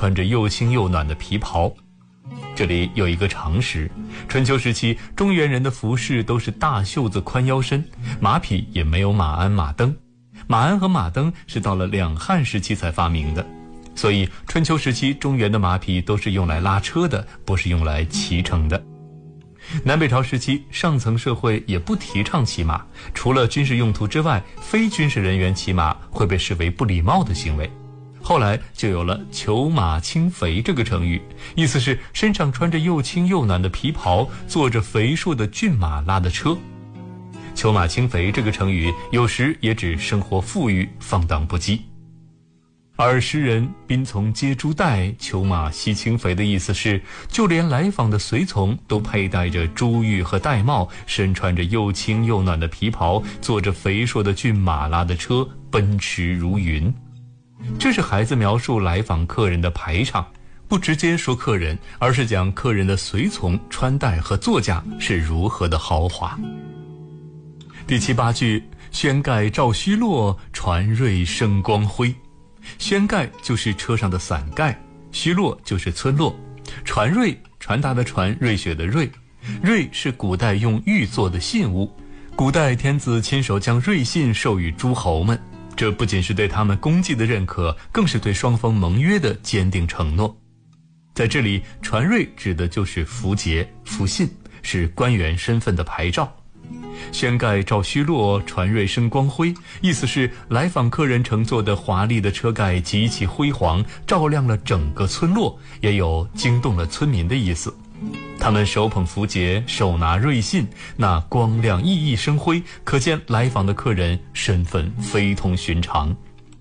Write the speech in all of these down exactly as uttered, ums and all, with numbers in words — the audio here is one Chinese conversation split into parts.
穿着又轻又暖的皮袍。这里有一个常识，春秋时期中原人的服饰都是大袖子宽腰身，马匹也没有马鞍马镫，马鞍和马镫是到了两汉时期才发明的，所以春秋时期中原的马匹都是用来拉车的，不是用来骑乘的。南北朝时期上层社会也不提倡骑马，除了军事用途之外，非军事人员骑马会被视为不礼貌的行为。后来就有了裘马轻肥这个成语，意思是身上穿着又轻又暖的皮袍，坐着肥硕的骏马拉的车。裘马轻肥这个成语有时也指生活富裕，放荡不羁。而诗人宾从接珠带，裘马惜轻肥的意思是，就连来访的随从都佩戴着珠玉和玳瑁，身穿着又轻又暖的皮袍，坐着肥硕的骏马拉的车，奔驰如云。这是孩子描述来访客人的排场，不直接说客人，而是讲客人的随从穿戴和座驾是如何的豪华。第七八句，轩盖照虚落，船锐生光辉。轩盖就是车上的伞盖，虚落就是村落，船锐传达的船，瑞雪的瑞，瑞是古代用玉做的信物，古代天子亲手将瑞信授予诸侯们，这不仅是对他们功绩的认可，更是对双方盟约的坚定承诺。在这里，船瑞指的就是符节、符信，是官员身份的牌照。轩盖照虚落，船锐生光辉，意思是来访客人乘坐的华丽的车盖极其辉煌，照亮了整个村落，也有惊动了村民的意思。他们手捧符节，手拿瑞信，那光亮熠熠生辉，可见来访的客人身份非同寻常。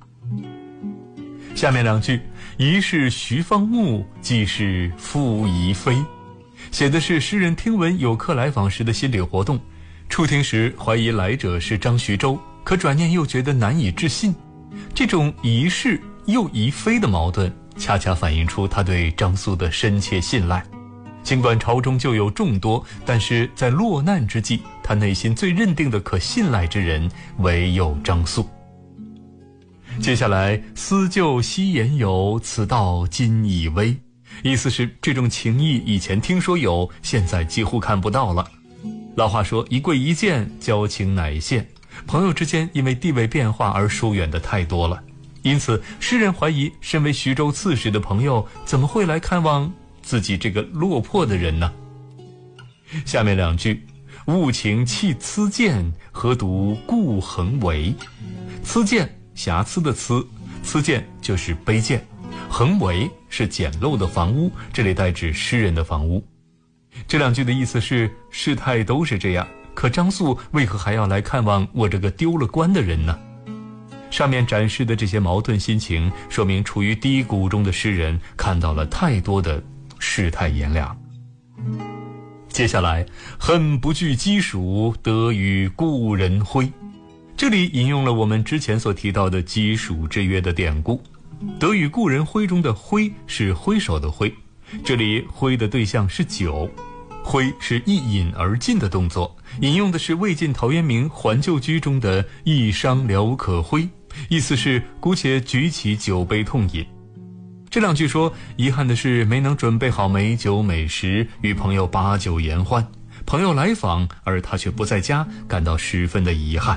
下面两句，疑是徐方木，即是傅仪飞，写的是诗人听闻有客来访时的心理活动。初听时怀疑来者是张徐州，可转念又觉得难以置信。这种疑是又疑非的矛盾，恰恰反映出他对张苏的深切信赖。尽管朝中就有众多，但是在落难之际，他内心最认定的可信赖之人唯有张苏。接下来，思旧昔言有，此道今已微，意思是这种情谊以前听说有，现在几乎看不到了。老话说，一跪一见，交情乃现。朋友之间因为地位变化而疏远的太多了，因此诗人怀疑身为徐州刺史的朋友怎么会来看望自己这个落魄的人呢？下面两句，物情弃疵见，何独故横为。疵见，瑕疵的疵，疵见就是卑贱，横为是简陋的房屋，这里代指诗人的房屋。这两句的意思是，事态都是这样，可张素为何还要来看望我这个丢了官的人呢？上面展示的这些矛盾心情，说明处于低谷中的诗人看到了太多的世态炎凉。接下来，恨不惧鸡黍，得与故人徽。这里引用了我们之前所提到的鸡黍之约的典故。得与故人徽中的徽是挥手的挥，这里挥的对象是酒，挥是一饮而尽的动作，引用的是魏晋陶渊明《还旧居》中的一觞聊可挥，意思是姑且举起酒杯痛饮。这两句说，遗憾的是没能准备好美酒美食，与朋友把酒言欢，朋友来访而他却不在家，感到十分的遗憾。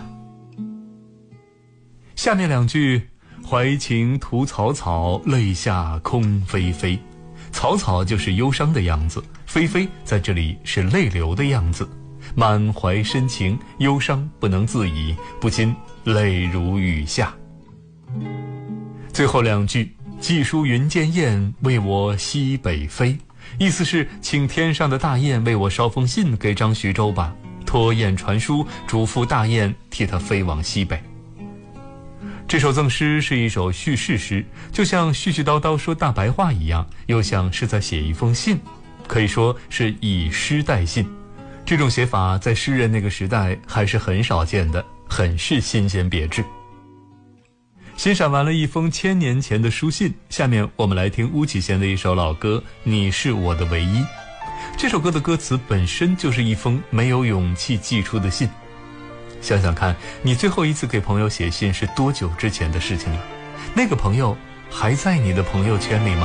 下面两句，怀情徒草草，泪下空霏霏。草草就是忧伤的样子，霏霏在这里是泪流的样子，满怀深情，忧伤不能自已，不禁泪如雨下。最后两句，寄书云间雁，为我西北飞，意思是请天上的大雁为我捎封信给张徐州吧，托雁传书，嘱咐大雁替他飞往西北。这首赠诗是一首叙事诗，就像絮絮叨叨说大白话一样，又像是在写一封信，可以说是以诗代信。这种写法在诗人那个时代还是很少见的，很是新鲜别致。欣赏完了一封千年前的书信，下面我们来听巫启贤的一首老歌《你是我的唯一》。这首歌的歌词本身就是一封没有勇气寄出的信。想想看，你最后一次给朋友写信是多久之前的事情了？那个朋友还在你的朋友圈里吗？